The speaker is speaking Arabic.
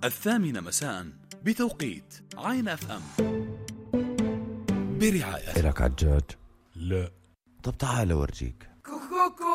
8 مساء بتوقيت عين اف ام، برعاية. إلك عجاج؟ لا. طب تعال أورجيك.